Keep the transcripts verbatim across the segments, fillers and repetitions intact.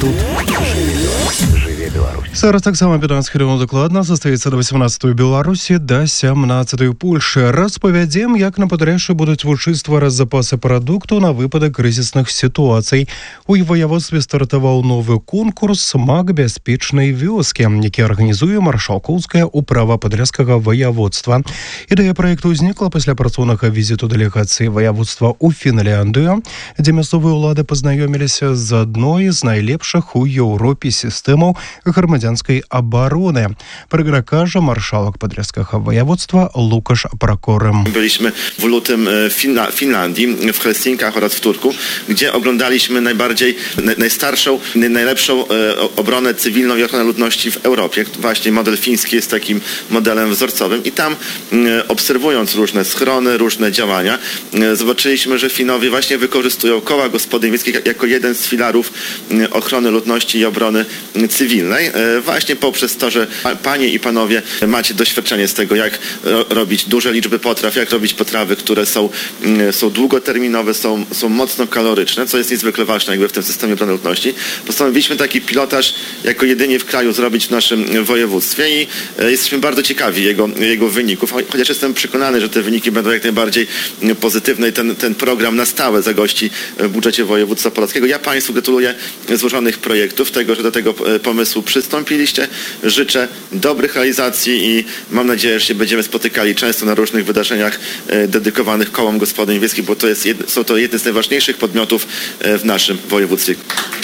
Тут жыве Беларусь. Зараз таксама пятнадцать хвілін дакладна застаецца да восемнадцатой Беларусі да сямнадцатой Польшы. Распавядзем, як на падарэччы будуць вучыць ствараць запасы прадукту на выпадак крызісных сітуацый. У ваяводстве стартаваў новы конкурс «Смак бяспечнай вёскі», які арганізуе маршалкоўскае ўправа падляшскага ваяводства. Ідэя праекту ўзнікла пасля працоўнага візіту дэлегацыі ваяводства ў Фінляндыю, дзе мясцовыя ўлады пазнаёміліся з адной з найлепшых у Еўропе сістэмаў грамадзянскай обороны. Про кажа marszałek podlaskiego województwa Łukasz Prokorym. Byliśmy w lutym w Finla- Finlandii, w Helsinkach oraz w Turku, gdzie oglądaliśmy najbardziej, najstarszą, najlepszą obronę cywilną i ochronę ludności w Europie. Właśnie model fiński jest takim modelem wzorcowym i tam obserwując różne schrony, różne działania, zobaczyliśmy, że Finowie właśnie wykorzystują koła gospodyń wiejskich jako jeden z filarów ochrony ludności i obrony cywilnej. Właśnie poprzez to, że panie i panowie macie doświadczenie z tego, jak robić duże liczby potraw, jak robić potrawy, które są, są długoterminowe, są, są mocno kaloryczne, co jest niezwykle ważne jakby w tym systemie obrony ludności. Postanowiliśmy taki pilotaż jako jedynie w kraju zrobić w naszym województwie i jesteśmy bardzo ciekawi jego, jego wyników, chociaż jestem przekonany, że te wyniki będą jak najbardziej pozytywne i ten, ten program na stałe zagości w budżecie województwa podlaskiego. Ja państwu gratuluję złożonych projektów, tego, że do tego pomysłu przystąpiliście. Życzę dobrych realizacji i mam nadzieję, że się będziemy spotykali często na różnych wydarzeniach dedykowanych kołom gospodyń wiejskich, bo to jest jed, są to jedne z najważniejszych podmiotów w naszym województwie.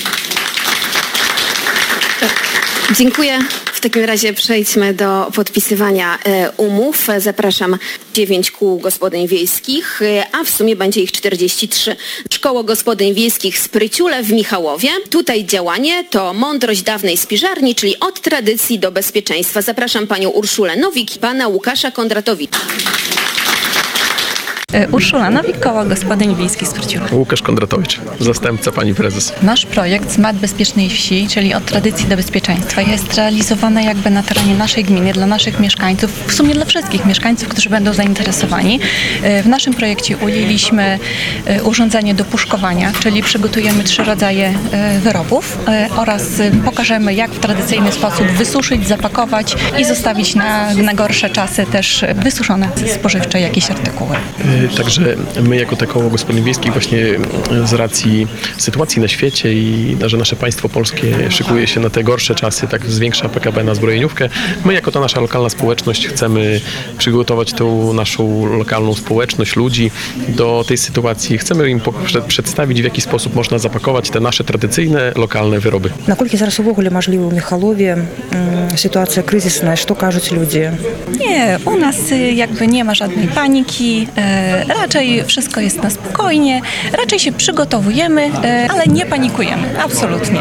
Dziękuję. W takim razie przejdźmy do podpisywania umów. Zapraszam dziewięć kół gospodyń wiejskich, a w sumie będzie ich czterdzieści trzy. Szkoło Gospodyń Wiejskich Spryciule w Michałowie. Tutaj działanie to mądrość dawnej spiżarni, czyli od tradycji do bezpieczeństwa. Zapraszam panią Urszulę Nowik i pana Łukasza Kondratowicza. Urszula Nowik, Koło Gospodyń Wiejskich Spryciule. Łukasz Kondratowicz, zastępca pani prezes. Nasz projekt Smak Bezpiecznej Wsi, czyli od tradycji do bezpieczeństwa, jest realizowany jakby na terenie naszej gminy, dla naszych mieszkańców, w sumie dla wszystkich mieszkańców, którzy będą zainteresowani. W naszym projekcie ujęliśmy urządzenie do puszkowania, czyli przygotujemy trzy rodzaje wyrobów oraz pokażemy, jak w tradycyjny sposób wysuszyć, zapakować i zostawić na, na gorsze czasy też wysuszone spożywcze jakieś artykuły. Także my jako te Koło Gospodyń Wiejskich właśnie z racji sytuacji na świecie i że nasze państwo polskie szykuje się na te gorsze czasy, tak zwiększa P K B na zbrojeniówkę, my jako ta nasza lokalna społeczność chcemy przygotować tą naszą lokalną społeczność, ludzi do tej sytuacji. Chcemy im przedstawić, w jaki sposób można zapakować te nasze tradycyjne, lokalne wyroby. Наколькі зараз увогуле можлива у Михалові sytuacja kryzysna, co кажуть ludzie? Nie, u nas jakby nie ma żadnej paniki. Raczej wszystko jest na spokojnie, raczej się przygotowujemy, ale nie panikujemy, absolutnie.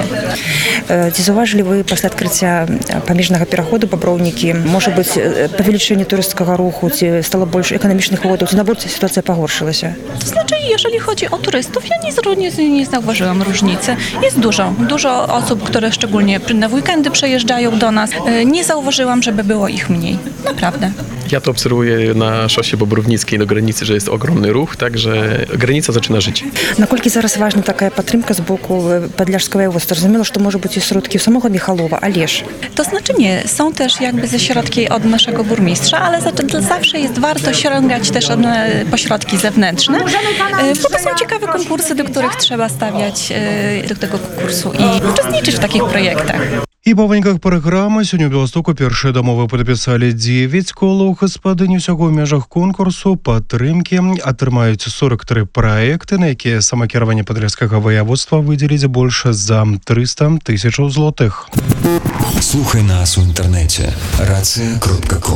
Ці заўважылі вы пасля адкрыцця памежнага пераходу Баброўнікі, можа быць, павелічэнне турысцкага руху, ці стало больш эканамічных выводаў, ці наоборот sytuacja pogorszylася? To znaczy, jeżeli chodzi o turystów, ja nie, nie, nie zauważyłam różnicy. Jest dużo, dużo osób, które szczególnie na weekendy przejeżdżają do nas. Nie zauważyłam, żeby było ich mniej. Naprawdę. Ja to obserwuję na szosie Bobrownickiej do granicy, że jest ogromny ruch, także granica zaczyna żyć. Наколькі зараз важна такая падтрымка з боку падляшскага ваяводства? Зразумела, што можа быць і сродкі самого Михалова, ale To znaczy nie, są też jakby ze środki od naszego burmistrza, ale zawsze jest warto sięgać też po środki zewnętrzne, bo to są ciekawe konkursy, do których trzeba stawiać do tego konkursu i uczestniczyć w takich projektach. І па выніках праграмы сёння ў Беластоку першыя дамовы падпісалі дзевяць колаў гаспадынь. Усяго ў межах конкурсу падтрымкі атрымаюць сорок тры праекты, на якія самакіраванне падляшскага ваяводства выдзеліць больш за трыста тысяч злотых. Слухай нас у інтэрнэце рацыя кропка ком.